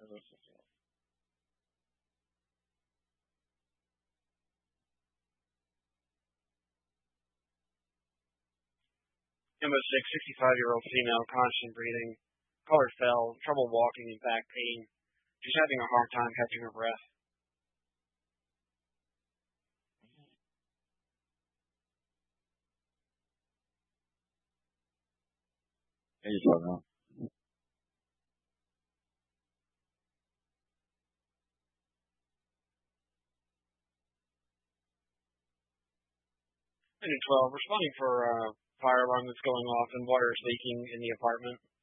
MO6, 65-year-old female, constant breathing, color fell, trouble walking and back pain. She's having a hard time catching her breath. Hey, Father. And in 12, responding for a fire alarm that's going off and water is leaking in the apartment.